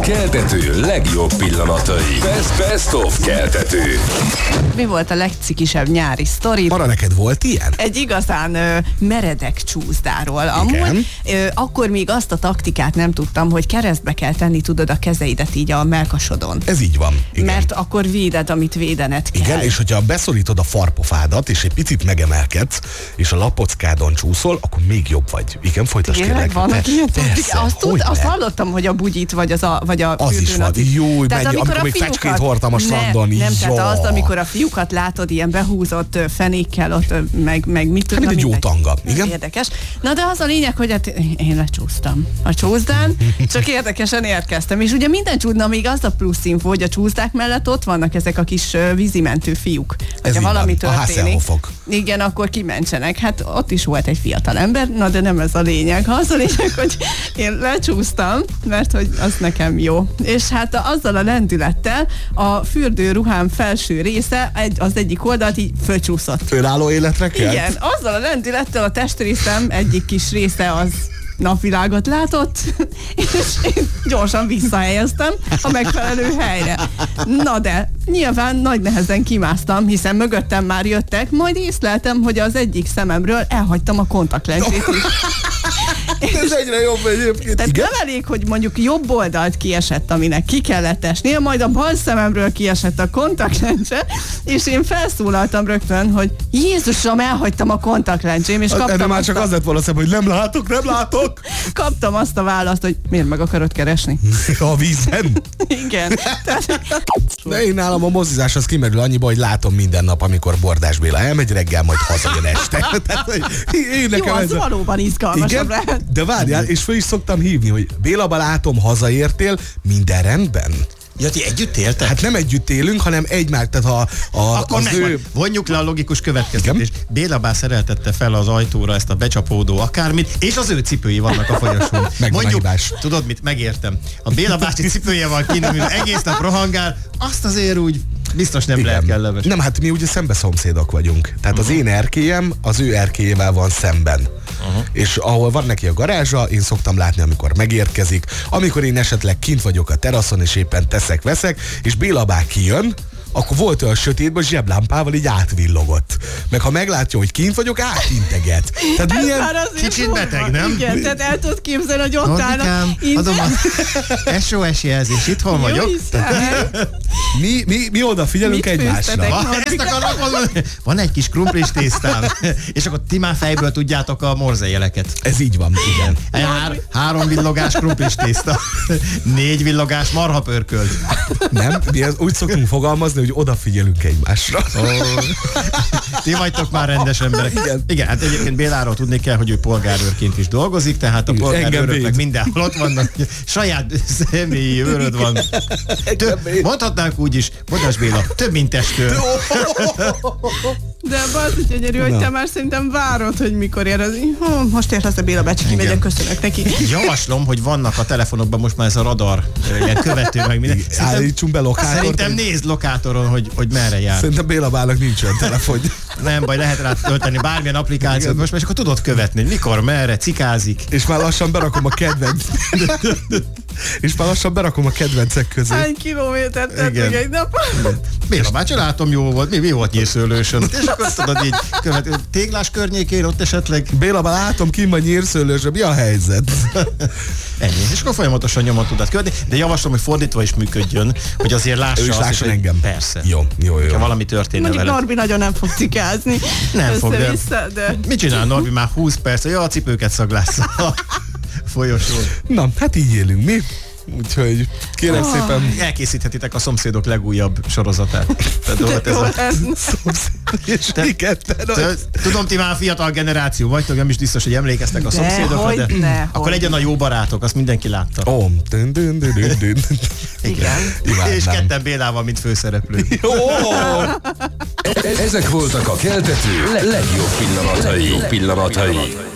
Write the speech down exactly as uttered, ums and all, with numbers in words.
keltető legjobb pillanatai. Best, best of keltető. Mi volt a legcikisebb nyári sztori? Mara, neked volt ilyen? Egy igazán ö, meredek csúszdáról. Amúgy ö, akkor még azt a taktikát nem tudtam, hogy keresztbe kell tenni, tudod, a kezeidet így a mellkasodon. Ez így van. Igen. Mert akkor véded, amit védened kell. Igen, és hogyha beszorítod a farpofádat, és egy picit megemelkedsz, és a lapockádon csúszol, akkor még jobb vagy. Igen, folytasd kérlek. Vannak ilyen Persze, azt, tud, azt hallottam, hogy a bugyit, vagy, az a, vagy a az is van. Jó, tehát, mennyi, amikor, amikor még fecskét hordtam a strandon. Nem, nem jó. tehát azt, amikor a fiúkat látod ilyen behúzott fenékkel ott, meg, meg mit tudom. Hát mint egy jó tanga. Igen? Érdekes. Na de az a lényeg, hogy hát én lecsúsztam a csúszdán, csak érdekesen érkeztem. És ugye minden csúszna, még az a plusz info, hogy a csúszdák mellett ott vannak ezek a kis vízimentő fiúk. Ez ha valami van. történik, igen, akkor kimentsenek. Hát ott is volt egy fiatal ember, na de nem ez a lényeg. Ha az a lényeg, hogy én lecsúsztam, mert hogy az nekem jó. És hát azzal a lendülettel a fürdőruhám felső része egy, az egyik oldalt így fölcsúszott. Önálló életre kell? Igen, azzal a lendülettel a testrészem egyik kis része az napvilágot látott, és én gyorsan visszahelyeztem a megfelelő helyre. Na de, nyilván nagy nehezen kimásztam, hiszen mögöttem már jöttek, majd észleltem, hogy az egyik szememről elhagytam a kontaktlencsét is. Ez egyre jobb egyébként. Tehát nem elég, hogy mondjuk jobb oldalt kiesett, aminek ki kellett esnie, majd a bal szememről kiesett a kontaktlencse, és én felszólaltam rögtön, hogy Jézusom, elhagytam a kontaktlencsém, és kaptam erre már csak a... az lett volna szem, hogy nem látok, nem látok. Kaptam azt a választ, hogy miért meg akarod keresni? A vízen? Igen. Tehát... De én nálam a mozizás az kimerül annyiba, hogy látom minden nap, amikor Bordás Béla elmegy reggel, majd hazajön este. Tehát, én Jó, az a... valóban izgalmasabb lehet. De várjál, és föl is szoktam hívni, hogy Bélaba, látom, hazaértél, minden rendben? Ja, ti együtt éltek? Hát nem együtt élünk, hanem egymás, tehát ha a, Akkor az ő... vonjuk le a logikus következtetést. Bélabá szereltette fel az ajtóra ezt a becsapódó akármit, és az ő cipői vannak a folyosón. Mondjuk, tudod mit, megértem. A Béla bácsi cipője van kint, egész nap rohangál, azt azért úgy biztos nem igen. lehet kell leves. Nem, hát mi ugye szembe szomszédok vagyunk. Tehát uh-huh. az én erkélyem az ő erkélyével van szemben. Uh-huh. És ahol van neki a garázsa, én szoktam látni, amikor megérkezik, amikor én esetleg kint vagyok a teraszon, és éppen teszek-veszek, és Bélabá kijön, akkor volt olyan sötétben, zseblámpával így átvillogott. Meg ha meglátja, hogy kint vagyok, átinteget. Tehát milyen... Kicsit beteg, nem? Igen, tehát el tudod képzelni, hogy ott állnak. Adom a es o es jelzés, itthon vagyok. Mi, mi, mi odafigyelünk egymásra. Ezt akarok mondani. Van egy kis krumplis tésztám. És akkor ti már fejből tudjátok a morzejeleket. Ez így van, igen. Hár, három villogás krumplis tészta. Négy villogás marhapörkölt. Nem, mi ez, úgy szoktunk fogalmazni, hogy odafigyelünk egymásra. Oh. Ti vagytok már rendes emberek. Igen. Igen, hát egyébként Béláról tudni kell, hogy ő polgárőrként is dolgozik, tehát a polgárőrök meg mindenhol ott vannak. Saját személyi őröd van. Több, mondhatnánk úgy is, Bodas Béla, több mint testőr. De abban az úgy gyönyörű, hogy te már szerintem várod, hogy mikor ér az. Oh, most érhez a Béla bácsi, kimegyek, köszönök neki. Javaslom, hogy vannak a telefonokban most már ez a radar, ilyen követő, meg minden. Állítsunk be lokátort. Szerintem nézd lokátoron, hogy, hogy merre jár. Szerintem Béla Bának nincs olyan telefon. Nem baj, lehet rá tölteni bármilyen applikációt, most már akkor tudod követni, hogy mikor, merre, cikázik. És már lassan berakom a kedvenc. És már lassan berakom a kedvencek közé. Hány kilométert tettünk egy nap? Béla bácsi, látom, jó volt. Mi, mi volt Nyírszőlősön? És akkor tudod így követni. Téglás környékén ott esetleg. Béla, már látom, ki vagy Nyírszőlősön, mi a helyzet? Ennyi. És akkor folyamatosan nyomon tudod követni, de javaslom, hogy fordítva is működjön, hogy azért lássa ő is azt, lásson hogy engem. Persze. Jó, jó, jó. Ha valami történne mondjuk veled. Norbi nagyon nem fog cikázni. Nem fog, de... Vissza, de... Mit csinál Norbi már húsz perc, hogy a cipőket szaglásza a folyosón. Na, hát így élünk mi. Úgyhogy kérlek oh. szépen... Elkészíthetitek a Szomszédok legújabb sorozatát. Tehát ez a... És mi ketten tudom, ti már fiatal generáció vagytok, nem is biztos, hogy emlékeztek a de szomszédokra, de ne, akkor hogy. legyen a jó barátok, azt mindenki látta. Oh. Dün, dün, dün, dün, dün. Igen. És ketten Bélával, mint főszereplő. Oh. Ezek voltak a keltető legjobb pillanatai. pillanatai.